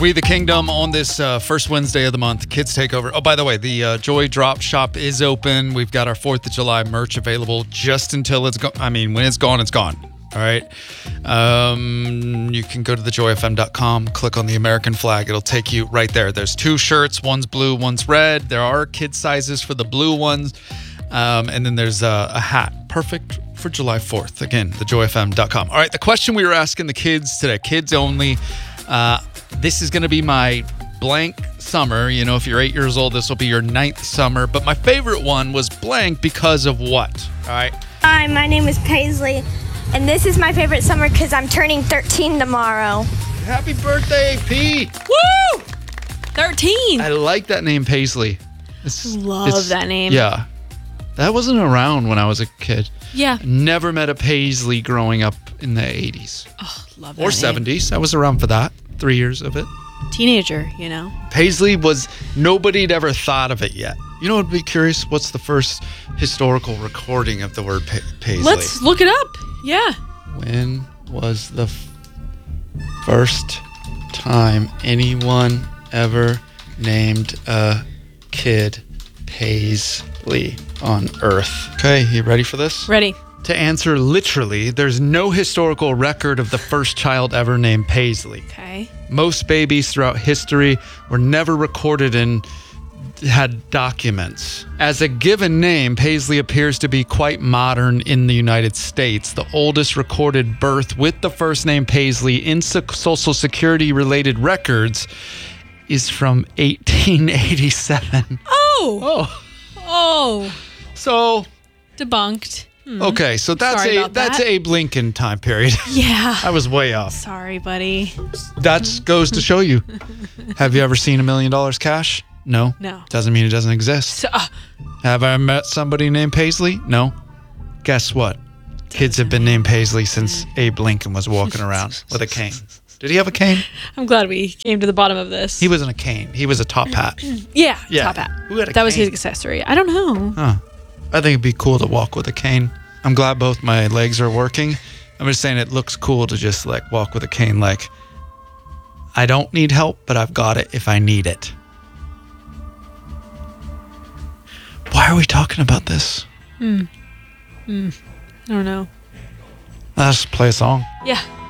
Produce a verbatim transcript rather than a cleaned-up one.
We the Kingdom on this uh, first Wednesday of the month. Kids take over. Oh, by the way, the uh, Joy Drop Shop is open. We've got our fourth of July merch available just until it's gone. I mean, when it's gone, it's gone. All right. Um, you can go to the joy f m dot com, click on the American flag. It'll take you right there. There's two shirts. One's blue, one's red. There are kid sizes for the blue ones. Um, and then there's a, a hat. Perfect for July fourth. Again, the joy f m dot com. All right. The question we were asking the kids today, kids only. Uh, this is going to be my blank summer. You know, if you're eight years old, this will be your ninth summer. But my favorite one was blank because of what? All right. Hi, my name is Paisley, and this is my favorite summer because I'm turning thirteen tomorrow. Happy birthday, P. Woo! thirteen. I like that name, Paisley. It's, Love it's- that name. Yeah. That wasn't around when I was a kid. Yeah. Never met a Paisley growing up in the eighties. Oh, love that Or name. seventies. I was around for that. Three years of it. Teenager, you know. Paisley was, nobody'd ever thought of it yet. You know, I'd be curious, what's the first historical recording of the word pa- Paisley? Let's look it up. Yeah. When was the f- first time anyone ever named a kid Paisley on Earth? Okay, you ready for this? Ready. To answer literally, there's no historical record of the first child ever named Paisley. Okay. Most babies throughout history were never recorded and had documents. As a given name, Paisley appears to be quite modern in the United States. The oldest recorded birth with the first name Paisley in so- Social Security related records is from eighteen eighty-seven. Oh. Oh, Oh. so Debunked. Hmm. okay, so that's Sorry a about that's that. Abe Lincoln time period. Yeah. I was way off. Sorry, buddy. That goes to show you. Have you ever seen a million dollars cash? No. No. Doesn't mean it doesn't exist. So, uh, Have I met somebody named Paisley? No. Guess what? Kids have been named Paisley since Abe Lincoln was walking around with a cane. Did he have a cane? I'm glad we came to the bottom of this. He wasn't a cane. He was a top hat. yeah, Yeah. top hat. Who had a that was his cane? accessory. I don't know. Huh. I think it'd be cool to walk with a cane. I'm glad both my legs are working. I'm just saying it looks cool to just like walk with a cane. Like, I don't need help, but I've got it if I need it. Why are we talking about this? Hmm. Hmm. I don't know. Let's play a song. Yeah.